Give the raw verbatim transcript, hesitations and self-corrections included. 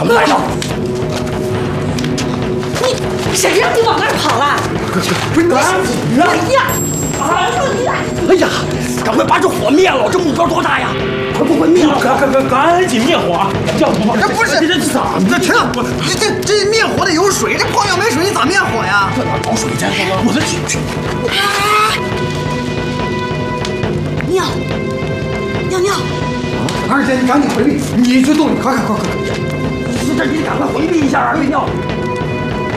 来了！ 你谁让你往那儿跑了？ 不是你哎呀！ 哎呀，赶快把这火灭了！这目标多大呀？快不会灭了！ 赶赶赶赶紧灭火！要不这不是这这咋？ 这停！这这这灭火得有水，这矿要没水，你咋灭火呀？ 这哪找水去？我得进去。 尿，尿尿！ 二姐，你赶紧回避，你去洞里，快快快快！ 是这，你赶快回避一下啊！尿。